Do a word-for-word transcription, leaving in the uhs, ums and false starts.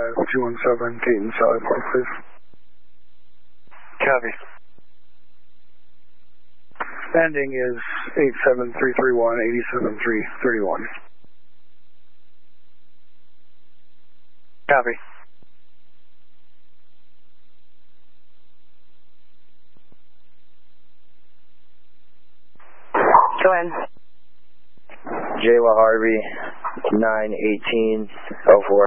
five two one seven, Dayton Sally Park, please. Copy. Ending is eight seven three three one, eight seven three three one. Copy. Go ahead. Jayla Harvey, nine eighteen oh four.